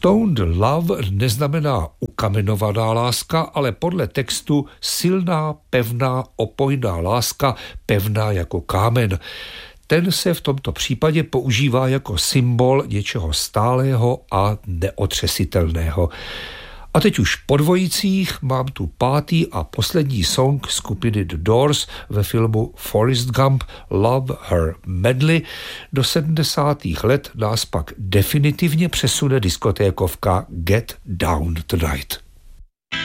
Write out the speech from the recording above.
Stoned love neznamená ukamenovaná láska, ale podle textu silná, pevná, opojná láska, pevná jako kámen. Ten se v tomto případě používá jako symbol něčeho stálého a neotřesitelného. A teď už po dvojicích mám tu pátý a poslední song skupiny The Doors ve filmu Forrest Gump Love Her Madly. Do 70. let nás pak definitivně přesune diskotékovka Get Down Tonight.